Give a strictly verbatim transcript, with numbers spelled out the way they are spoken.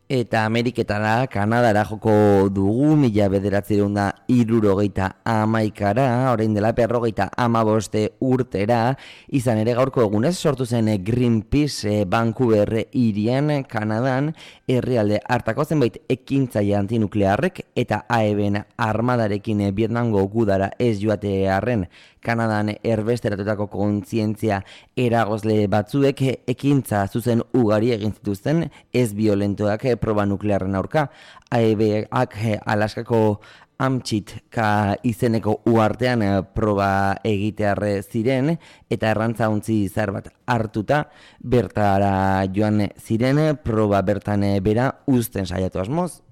Eta Ameriketara, Kanadara joko dugu, mila bederatzireun da hirurogeita hamaikara, orain dela berrogeita hamaboste urtera, izan ere gaurko egunez sortu zen Greenpeace eh, Vancouver hirian, Kanadan, herrialde hartako zenbait ekintzaile antinuklearrek eta A E B-en armadarekin eh, Vietnamgo gudara ez joatearren Kanadan erbesteratutako kontzientzia eragozle batzuek eh, ekintza zuzen ugari egin zituzten ez violentoak eh, proba nuklearren aurka. A E B-ak eh, Alaskako Amchitka izeneko uhartean eh, proba egitearre ziren eta errantzaontzi zahar bat hartuta bertara joan ziren proba bertan eh, bera uzten saiatu asmoz.